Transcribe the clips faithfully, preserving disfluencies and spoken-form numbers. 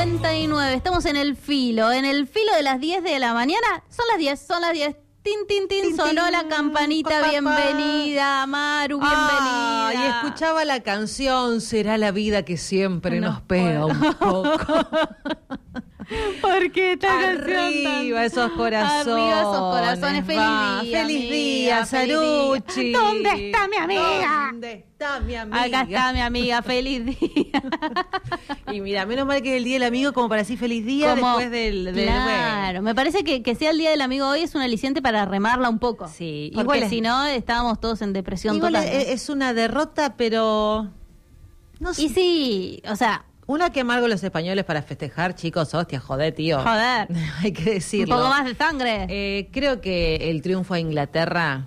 cincuenta y nueve. Estamos en el filo. En el filo de las diez de la mañana. Son las diez, son las diez. Tin, tin, tin, tin, sonó tin, la campanita. Pa, pa, pa. Bienvenida, Maru, bienvenida. Ah, y escuchaba la canción Será la vida que siempre nos, nos pega un poco. ¿Por qué esta Arriba tan... esos corazones. Arriba esos corazones. Feliz va. día, Feliz amiga, día, Saruchi. ¿Dónde está mi amiga? ¿Dónde está mi amiga? Acá está mi amiga, feliz día. Y mira, menos mal que es el día del amigo como para decir feliz día como, después del... del claro, bueno. Me parece que, que sea el día del amigo hoy es un aliciente para remarla un poco. Sí. Porque igual si no, estábamos todos en depresión igual total. Es, es una derrota, pero... No sé. Y sí, o sea... Una que amargo los españoles para festejar, chicos, hostia, joder, tío. Joder. Hay que decirlo. Un poco más de sangre. Eh, creo que el triunfo a Inglaterra...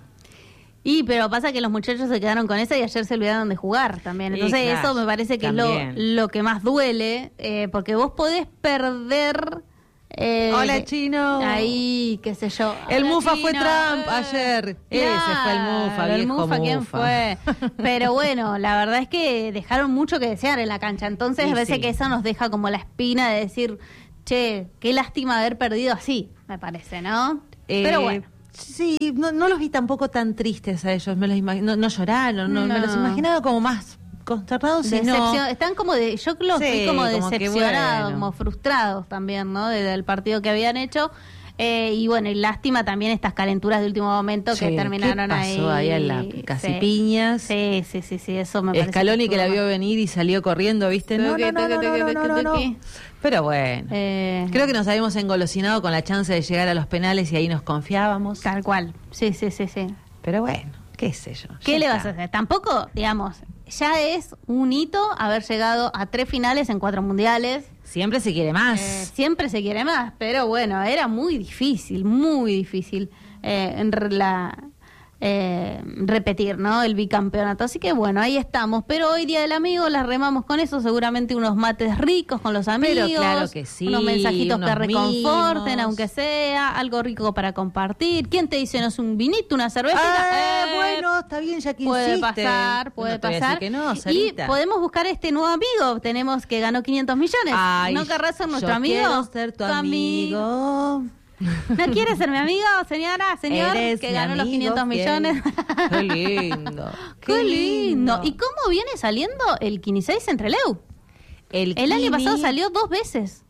Y pero pasa que los muchachos se quedaron con esa y ayer se olvidaron de jugar también. Entonces claro, eso me parece que también. es lo, lo que más duele, eh, porque vos podés perder... Eh, Hola, Chino. Ahí, qué sé yo. El Hola, Mufa Chino. fue Trump ayer. Claro, Ese fue el Mufa, viejo el Mufa, Mufa. ¿quién fue? Pero bueno, la verdad es que dejaron mucho que desear en la cancha. Entonces, sí, a veces sí. que eso nos deja como la espina de decir, che, qué lástima haber perdido así, me parece, ¿no? Eh, Pero bueno. Sí, no, no los vi tampoco tan tristes a ellos. Me los imag... no, no lloraron, no, No. me los imaginaba como más consternados. Y Decepcion... no. Están como de, yo los sí, vi como, como decepcionados, bueno. como frustrados también, ¿no? Desde el partido que habían hecho. Eh, y bueno, y lástima también estas calenturas de último momento que Che, terminaron ¿qué pasó ahí. ahí en la casi sí. piñas? Sí, sí, sí, sí, eso me parece. Scaloni que la estuvo vio mal. venir y salió corriendo, ¿viste? No, Toque, no, no, toque, no, toque, no, no, toque, no, toque. no. Pero bueno, Eh, creo que nos habíamos engolosinado con la chance de llegar a los penales y ahí nos confiábamos. Tal cual, sí, sí, sí, sí. Pero bueno, qué sé yo. ¿Qué ya le está. vas a hacer? Tampoco, digamos, ya es un hito haber llegado a tres finales en cuatro mundiales. Siempre se quiere más. Eh, siempre se quiere más, pero bueno, era muy difícil, muy difícil eh, en re- la, eh, repetir, ¿no? El bicampeonato. Así que bueno, ahí estamos. Pero hoy Día del Amigo las remamos con eso, seguramente unos mates ricos con los amigos. Pero claro que sí, unos mensajitos unos que reconforten, mimos. aunque sea, algo rico para compartir. ¿Quién te dice no es un vinito, una cervecita? Ah, Eh, bueno, está bien, ya que Puede insiste. pasar, puede No te voy a pasar. decir que no, y Sarita. podemos buscar este nuevo amigo. Tenemos que ganó quinientos millones. Ay, ¿No querrás ser nuestro yo amigo? quiero ser tu amigo. ¿No quiere ser mi amigo, señora, señor? Eres que mi ganó los amigo quinientos fiel. millones. Qué lindo. Qué lindo. ¿Y cómo viene saliendo el Quini seis entre Leu? El, El año Quini pasado salió dos veces.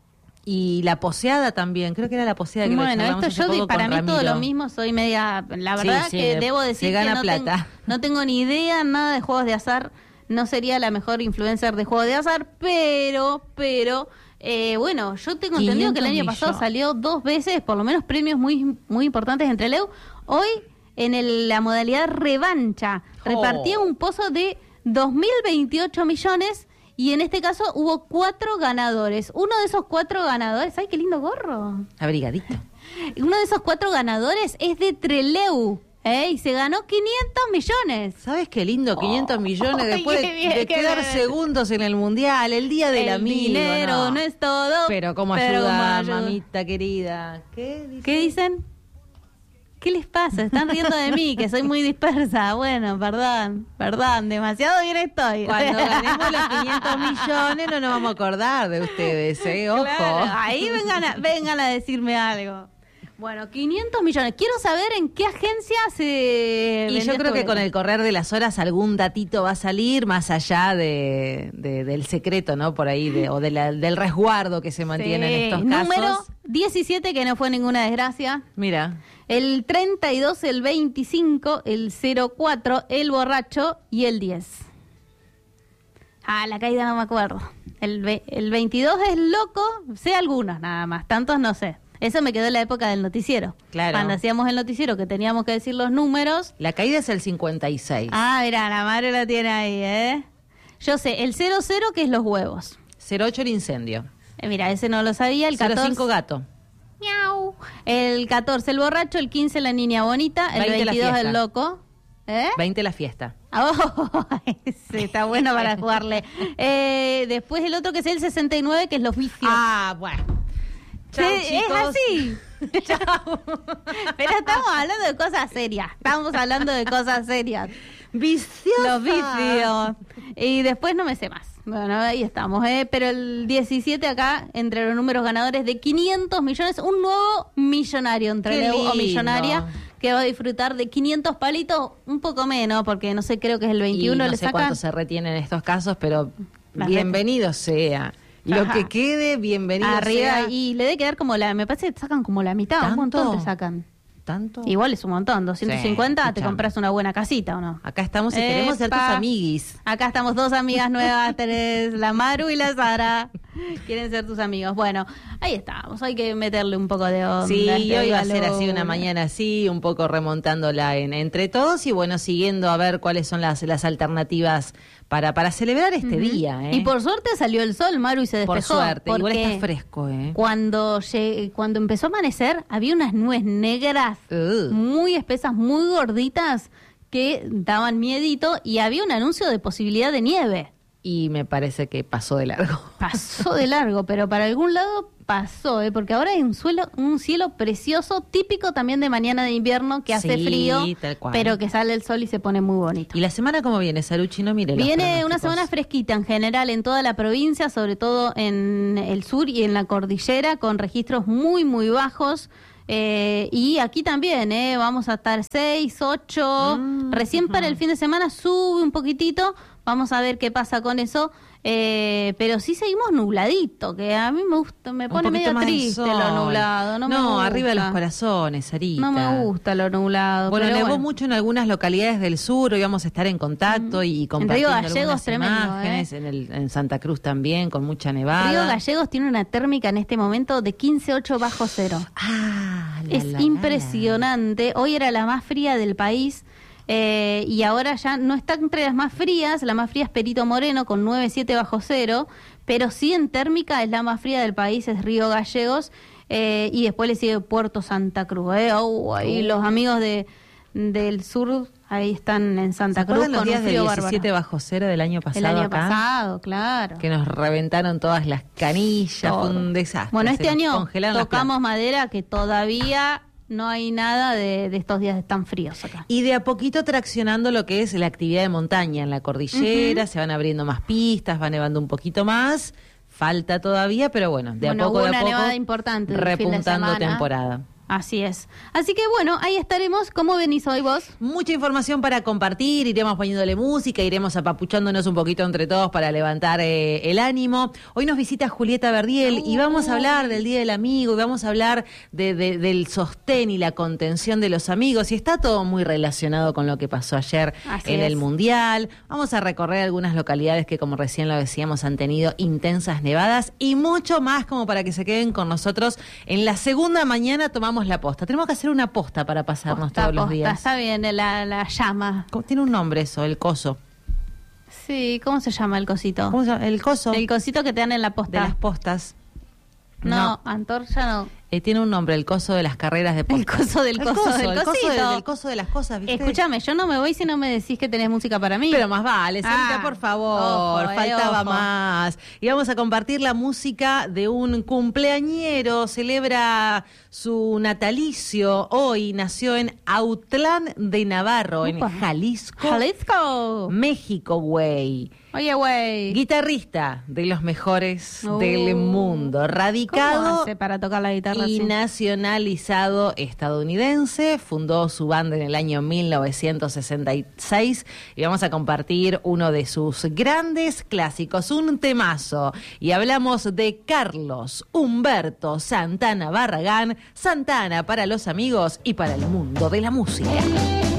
Y la poseada también, creo que era la poseada que lo Bueno, charlamos esto hace yo poco para con mí todo Ramiro. lo mismo, soy media, la verdad Sí, sí, que de- debo se decir gana que no, plata. Tengo, no tengo ni idea nada de juegos de azar, no sería la mejor influencer de juegos de azar, pero, pero, eh, bueno, yo tengo entendido que el año pasado millones. salió dos veces, por lo menos premios muy, muy importantes entre Leu. Hoy, en el- la modalidad revancha, Oh. repartía un pozo de dos mil veintiocho millones. Y en este caso hubo cuatro ganadores. Uno de esos cuatro ganadores, ¡ay, qué lindo gorro! Abrigadito. Uno de esos cuatro ganadores es de Trelew, ¿eh? Y se ganó quinientos millones. ¿Sabes qué lindo? quinientos millones Ay, después qué de, bien, de qué quedar bien. segundos en el Mundial, el día del El amigo. dinero no. no. es todo. Pero cómo pero ayuda, cómo ayuda. mamita querida. ¿Qué dicen? ¿Qué dicen? ¿Qué les pasa? Están riendo de mí, que soy muy dispersa. Bueno, perdón, perdón, demasiado bien estoy. Cuando ganemos los quinientos millones no nos vamos a acordar de ustedes, ¿eh? Ojo. Claro, ahí vengan a, vengan a decirme algo. Bueno, quinientos millones. Quiero saber en qué agencia se... Y vendió yo creo este que con boleto. el correr de las horas algún datito va a salir más allá de, de- del secreto, ¿no? Por ahí, de, o de la- del resguardo que se mantiene Sí. en estos Número casos. diecisiete, que no fue ninguna desgracia. Mira, El treinta y dos, el veinticinco, el cero cuatro, el borracho y el diez. Ah, la caída no me acuerdo. El, ve- el veintidós es loco, sé algunos nada más, tantos no sé. Eso me quedó en la época del noticiero. Claro. Cuando hacíamos el noticiero que teníamos que decir los números. la caída es el cincuenta y seis. Ah, mira, la madre la tiene ahí, ¿eh? Yo sé, el cero cero, que es los huevos. cero ocho el incendio. Eh, mira, ese no lo sabía. El cero catorce. cinco gato. Miau. El catorce, el borracho. El quince, la niña bonita. El veinte, la veintidós, el fiesta. loco. ¿Eh? veinte la fiesta. Oh, ese está bueno para jugarle. Eh, después el otro que es el sesenta y nueve, que es los vicios. Ah, bueno. Sí, es así. Pero estamos hablando de cosas serias. Estamos hablando de cosas serias. Viciosa. Los vicios. Y después no me sé más. Bueno, ahí estamos, ¿eh? Pero el diecisiete acá, entre los números ganadores de quinientos millones, un nuevo millonario entre Qué Leo o lindo. millonaria que va a disfrutar de quinientos palitos, un poco menos, porque no sé, creo que es el Y veintiuno, no le sé sacan. cuánto se retiene en estos casos, pero Las bienvenido sea. Lo Ajá. que quede, bienvenido Arriba, sea. y le debe quedar como la, me parece que te sacan como la mitad, un ¿Tanto? montón te sacan. ¿Tanto? Igual es un montón, doscientos cincuenta, Sí, te escuchame. compras una buena casita, ¿o no? Acá estamos y queremos ser tus Epa. amiguis. Acá estamos dos amigas nuevas, tenés la Maru y la Sara. Quieren ser tus amigos. Bueno, ahí estamos. Hay que meterle un poco de onda. Sí, este hoy va a día ser así una lunes. mañana así, un poco remontándola en, entre todos y bueno, siguiendo a ver cuáles son las, las alternativas para, para celebrar este Ujú. día. ¿eh? Y por suerte salió el sol, Maru, y se despejó. Por suerte, igual porque está fresco. ¿eh? Cuando, llegué- cuando empezó a amanecer, había unas nubes negras Uh. muy espesas, muy gorditas, que daban miedito, y había un anuncio de posibilidad de nieve. Y me parece que pasó de largo. Pasó de largo, pero para algún lado pasó, ¿eh? Porque ahora hay un, suelo, un cielo precioso, típico también de mañana de invierno, que hace Sí, frío, tal cual. pero que sale el sol y se pone muy bonito. ¿Y la semana cómo viene, Saruchi? No mire los Viene una pronósticos. semana fresquita en general en toda la provincia, sobre todo en el sur y en la cordillera, con registros muy, muy bajos. Eh, y aquí también, eh, vamos a estar seis, ocho. Mm, Recién ajá. para el fin de semana sube un poquitito. Vamos a ver qué pasa con eso. Eh, pero sí seguimos nubladito, que a mí me gusta, me Un pone poquito medio más de triste sol. lo nublado. No, me gusta. arriba de los corazones, Sarita. No me gusta lo nublado. Bueno, pero nevó bueno. mucho en algunas localidades del sur, hoy vamos a estar en contacto y compartiendo Gallegos, algunas tremendo, imágenes, ¿eh? en, el, en Santa Cruz también, con mucha nevada. Río Gallegos tiene una térmica en este momento de quince coma ocho bajo cero. Ah, la, Es la, la, impresionante. Hoy era la más fría del país eh, y ahora ya no está entre las más frías. La más fría es Perito Moreno con nueve coma siete bajo cero, pero sí en térmica es la más fría del país, es Río Gallegos, eh, y después le sigue Puerto Santa Cruz. Eh. Oh, ahí Uh. los amigos de del sur ahí están en Santa ¿Se Cruz acuerdan los con días un de frío diecisiete bárbaro. bajo cero del año pasado El año acá? pasado, claro. Que nos reventaron todas las canillas, Todo. fue un desastre. Bueno, se este nos año congelaron las tocamos madera, que todavía no hay nada de, de estos días tan fríos acá. Y de a poquito traccionando lo que es la actividad de montaña en la cordillera, se van abriendo más pistas, va nevando un poquito más, falta todavía, pero bueno, de Bueno, a poco hubo de a una poco nevada importante el fin de repuntando semana. temporada. Así es. Así que bueno, ahí estaremos. ¿Cómo venís hoy vos? Mucha información para compartir, iremos poniéndole música, iremos apapuchándonos un poquito entre todos para levantar eh, el ánimo. Hoy nos visita Julieta Verdiel y vamos a hablar del Día del Amigo y vamos a hablar de, de- del sostén y la contención de los amigos y está todo muy relacionado con lo que pasó ayer Así en es. el Mundial. Vamos a recorrer algunas localidades que, como recién lo decíamos, han tenido intensas nevadas y mucho más como para que se queden con nosotros. En la segunda mañana tomamos la posta. Tenemos que hacer una posta para pasarnos Posta, todos los posta, días. Está bien, la, la llama. ¿Cómo- Tiene un nombre eso, el coso. Sí, ¿cómo se llama el cosito? ¿Cómo se llama? El coso El cosito que te dan en la de posta. las postas. No, antorcha no. Eh, tiene un nombre, el coso de las carreras de postas. El coso del El coso, del el coso cosito. del, del coso de las cosas, ¿viste? Escúchame, yo no me voy si no me decís que tenés música para mí. Pero más vale, Sarita, Ah, por favor, ojo, eh, faltaba ojo. más. Y vamos a compartir la música de un cumpleañero, celebra su natalicio hoy, nació en Autlán de Navarro, Upa. en Jalisco, Jalisco. México, güey. Oye, güey. Guitarrista de los mejores Oh. del mundo, ¿Cómo radicado hace para tocar la guitarra y así? nacionalizado estadounidense, fundó su banda en el año mil novecientos sesenta y seis y vamos a compartir uno de sus grandes clásicos, un temazo, y hablamos de Carlos Humberto Santana Barragán, Santana para los amigos y para el mundo de la música.